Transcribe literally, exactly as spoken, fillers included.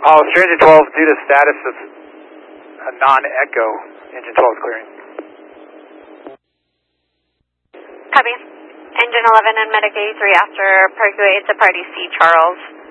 Apollo three, engine twelve, due to status of a non-echo, engine twelve is clearing. Copy. Engine eleven and Medic eighty-three after Parkway to Party C, Charles.